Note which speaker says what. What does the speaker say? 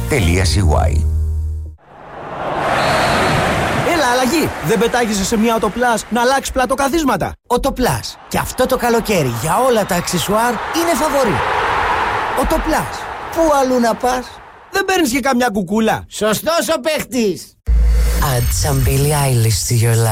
Speaker 1: Έλα, αλλαγή! Δεν πετάγεσαι σε μια Οτοπλάς να αλλάξει πλατοκαθίσματα? Οτοπλάς. Και αυτό το καλοκαίρι για όλα τα αξεσουάρ είναι φαβορί. Οτοπλάς. Πού αλλού να πας? Δεν παίρνεις και καμιά κουκούλα?
Speaker 2: Σωστός ο παίχτης.
Speaker 3: Add some Billie Eilish to your life.